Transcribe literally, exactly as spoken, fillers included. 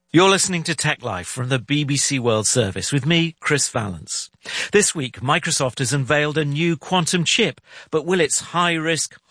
You're listening to Tech Life from the B B C World Service with me, Chris Vallance. This week, Microsoft has unveiled a new quantum chip, but will its high-risk,